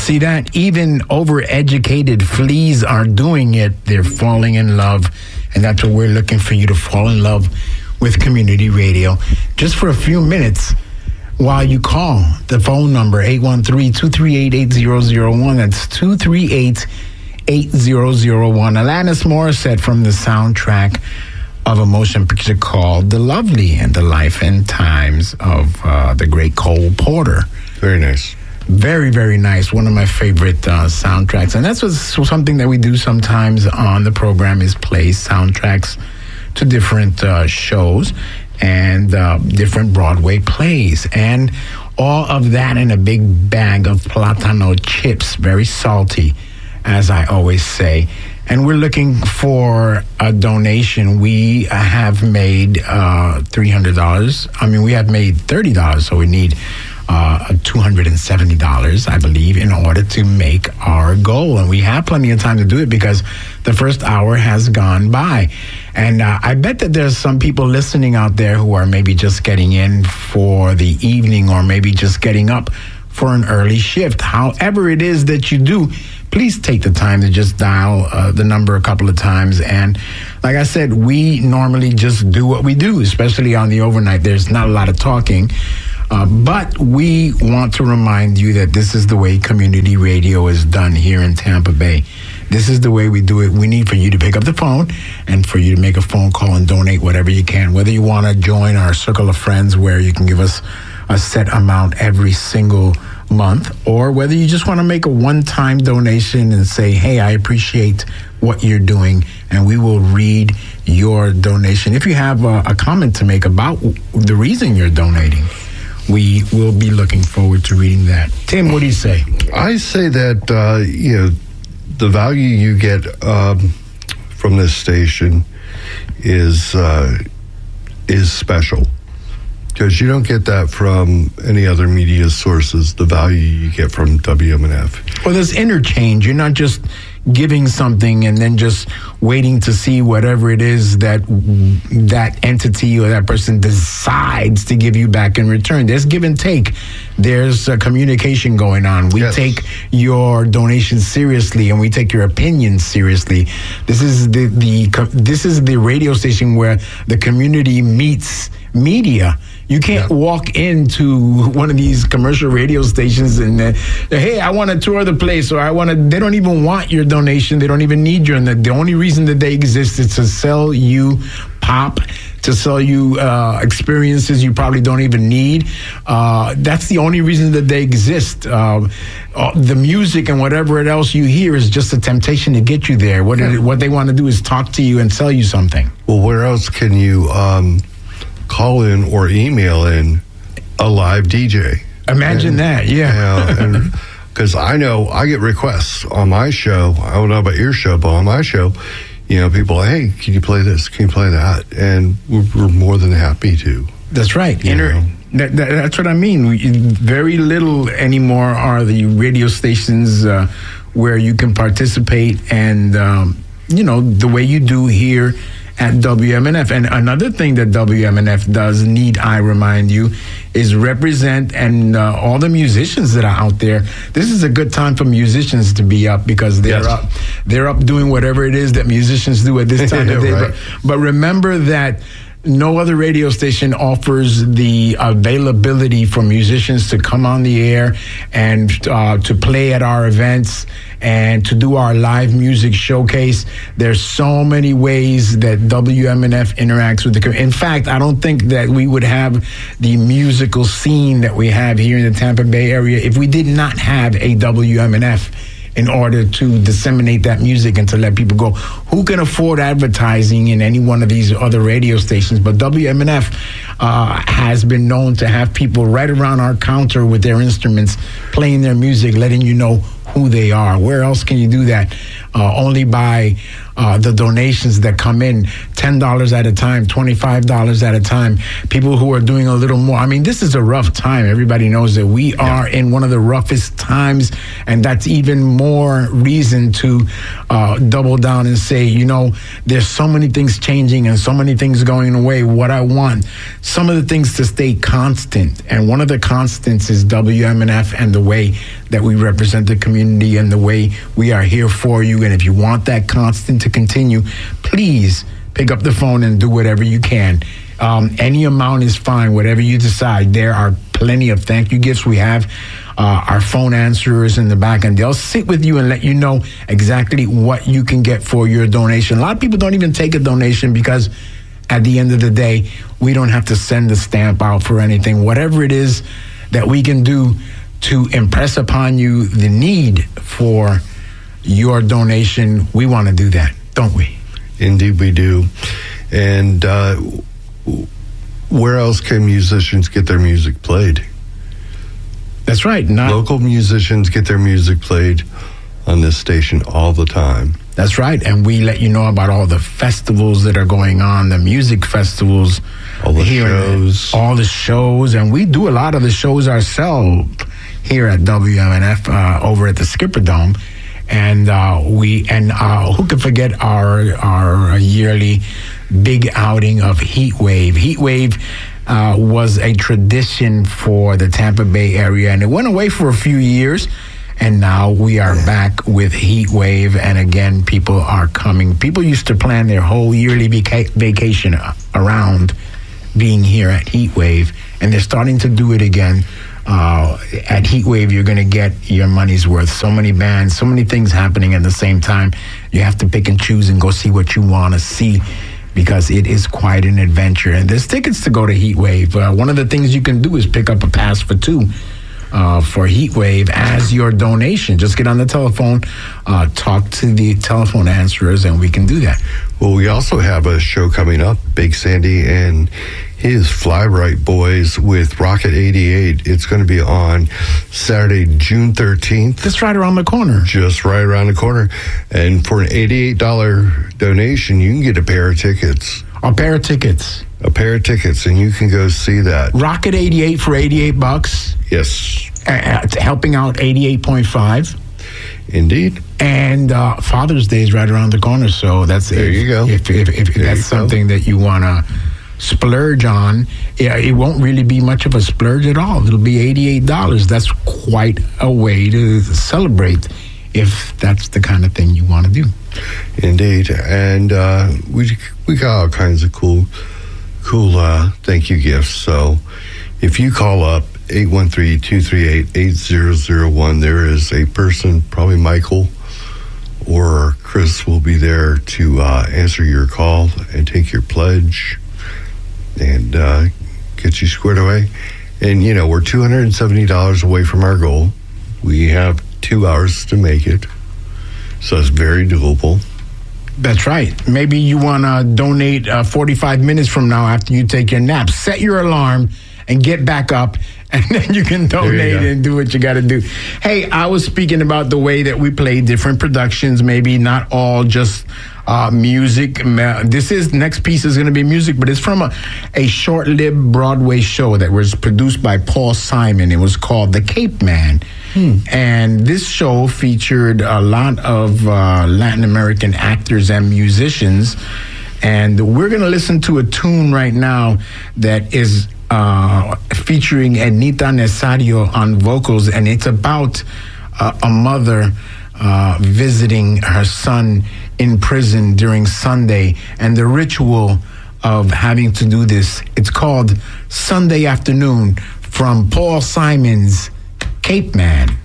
See that? Even overeducated fleas are doing it. They're falling in love. And that's what we're looking for you to fall in love with community radio. Just for a few minutes while you call the phone number, 813-238-8001. That's 238-8001. Alanis Morissette from the soundtrack of a motion picture called The Lovely and the Life and Times of the great Cole Porter. Very nice. Very, very nice. One of my favorite soundtracks. And that's something that we do sometimes on the program is play soundtracks to different shows and different Broadway plays. And all of that in a big bag of Plátano chips, very salty, as I always say. And we're looking for a donation. We have made $300. I mean, we have made $30, so we need $270, I believe, in order to make our goal. And we have plenty of time to do it because the first hour has gone by. And I bet that there's some people listening out there who are maybe just getting in for the evening or maybe just getting up for an early shift. However it is that you do, please take the time to just dial the number a couple of times. And like I said, we normally just do what we do, especially on the overnight. There's not a lot of talking. But we want to remind you that this is the way community radio is done here in Tampa Bay. This is the way we do it. We need for you to pick up the phone and for you to make a phone call and donate whatever you can. Whether you want to join our circle of friends where you can give us a set amount every single month, or whether you just want to make a one-time donation and say, hey, I appreciate what you're doing, and we will read your donation. If you have a comment to make about the reason you're donating, we will be looking forward to reading that. Tim, what do you say? I say that, the value you get from this station is special. Because you don't get that from any other media sources, the value you get from WMNF. Well, there's interchange. You're not just giving something and then just waiting to see whatever it is that that entity or that person decides to give you back in return. There's give and take. There's communication going on. We take your donations seriously and we take your opinions seriously. This is the radio station where the community meets media. You can't walk into one of these commercial radio stations and hey, I want to tour the place, or they don't even want your donation. They don't even need your, and the only reason that they exist is to sell you pop, to sell you experiences you probably don't even need. That's the only reason that they exist. The music and whatever else you hear is just a temptation to get you there. What they want to do is talk to you and sell you something. Well, where else can you call in or email in a live DJ? Imagine that, yeah. Because I know I get requests on my show. I don't know about your show, but on my show, people are, hey, can you play this? Can you play that? And we're more than happy to. That's right. That's what I mean. Very little anymore are the radio stations where you can participate and, the way you do here at WMNF. And another thing that WMNF does, need I remind you, is represent and all the musicians that are out there. This is a good time for musicians to be up because they're up doing whatever it is that musicians do at this time of day. Right. But remember that no other radio station offers the availability for musicians to come on the air and to play at our events and to do our live music showcase. There's so many ways that WMNF interacts with the community. In fact, I don't think that we would have the musical scene that we have here in the Tampa Bay area if we did not have a WMNF in order to disseminate that music and to let people go. Who can afford advertising in any one of these other radio stations? But WMNF has been known to have people right around our counter with their instruments, playing their music, letting you know who they are. Where else can you do that? Only by the donations that come in, $10 at a time, $25 at a time. People who are doing a little more. I mean, this is a rough time. Everybody knows that we are in one of the roughest times, and that's even more reason to double down and say, there's so many things changing and so many things going away. What I want, some of the things to stay constant, and one of the constants is WMNF and the way that we represent the community. community and the way we are here for you. And if you want that constant to continue, please pick up the phone and do whatever you can. Any amount is fine, whatever you decide. There are plenty of thank you gifts. We have our phone answerers in the back, and they'll sit with you and let you know exactly what you can get for your donation. A lot of people don't even take a donation because at the end of the day, we don't have to send the stamp out for anything. Whatever it is that we can do to impress upon you the need for your donation, we want to do that, don't we? Indeed, we do. And where else can musicians get their music played? That's right. Local musicians get their music played on this station all the time. That's right. And we let you know about all the festivals that are going on, the music festivals. All the shows. All the shows. And we do a lot of the shows ourselves here at WMNF over at the Skipper Dome. And who could forget our yearly big outing of Heat Wave. Heat Wave was a tradition for the Tampa Bay area, and it went away for a few years, and now we are back with Heat Wave, and again, people are coming. People used to plan their whole yearly vacation around being here at Heat Wave, and they're starting to do it again. At Heat Wave, you're going to get your money's worth. So many bands, so many things happening at the same time. You have to pick and choose and go see what you want to see, because it is quite an adventure. And there's tickets to go to Heat Wave. One of the things you can do is pick up a pass for two for Heat Wave as your donation. Just get on the telephone, talk to the telephone answerers, and we can do that. Well, we also have a show coming up, Big Sandy and his Fly Right Boys with Rocket 88. It's going to be on Saturday, June 13th. That's right around the corner. Just right around the corner. And for an $88 donation, you can get a pair of tickets. A pair of tickets. A pair of tickets, and you can go see that. Rocket 88 for $88. Yes. Helping out 88.5. Indeed. And Father's Day is right around the corner, so that's there. You go. If that's something that you want to splurge on, it won't really be much of a splurge at all. It'll be $88. That's quite a way to celebrate if that's the kind of thing you want to do. Indeed. And we got all kinds of cool thank you gifts. So if you call up 813-238-8001, there is a person, probably Michael or Chris, will be there to answer your call and take your pledge and get you squared away. And, we're $270 away from our goal. We have 2 hours to make it, so it's very doable. That's right. Maybe you want to donate 45 minutes from now after you take your nap. Set your alarm and get back up, and then you can donate and do what you got to do. Hey, I was speaking about the way that we play different productions, maybe not all just music. Next piece is going to be music, but it's from a short-lived Broadway show that was produced by Paul Simon. It was called The Cape Man. And this show featured a lot of Latin American actors and musicians. And we're going to listen to a tune right now that is featuring Anita Nazario on vocals. And it's about a mother visiting her son in prison during Sunday and the ritual of having to do this. It's called Sunday Afternoon from Paul Simon's Cape Man.